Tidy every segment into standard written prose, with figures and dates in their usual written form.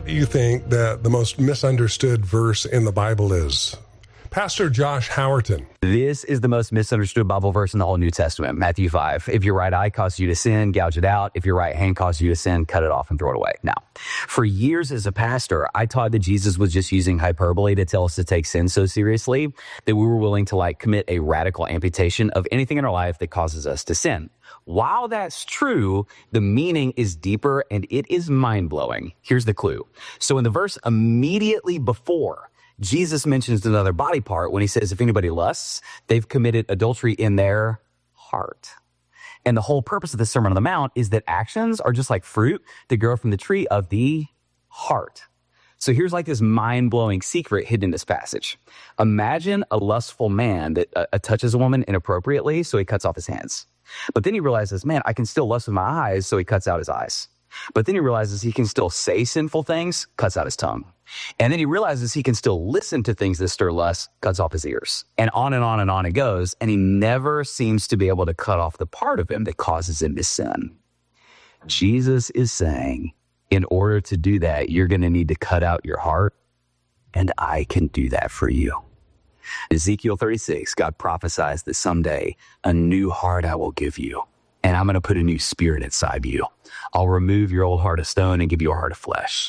what you think that the most misunderstood verse in the Bible is. Pastor Josh Howerton. This is the most misunderstood Bible verse in the whole New Testament, Matthew 5. If your right eye causes you to sin, gouge it out. If your right hand causes you to sin, cut it off and throw it away. Now, for years as a pastor, I taught that Jesus was just using hyperbole to tell us to take sin so seriously that we were willing to commit a radical amputation of anything in our life that causes us to sin. While that's true, the meaning is deeper and it is mind-blowing. Here's the clue. So in the verse immediately before, Jesus mentions another body part when he says, if anybody lusts, they've committed adultery in their heart. And the whole purpose of the Sermon on the Mount is that actions are just like fruit that grow from the tree of the heart. So here's this mind-blowing secret hidden in this passage. Imagine a lustful man that touches a woman inappropriately, so he cuts off his hands. But then he realizes, man, I can still lust with my eyes, so he cuts out his eyes. But then he realizes he can still say sinful things, cuts out his tongue. And then he realizes he can still listen to things that stir lust, cuts off his ears. And on and on and on it goes. And he never seems to be able to cut off the part of him that causes him to sin. Jesus is saying, in order to do that, you're going to need to cut out your heart. And I can do that for you. Ezekiel 36, God prophesies that someday a new heart I will give you. And I'm going to put a new spirit inside you. I'll remove your old heart of stone and give you a heart of flesh.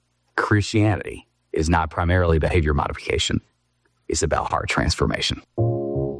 Christianity is not primarily behavior modification. It's about heart transformation.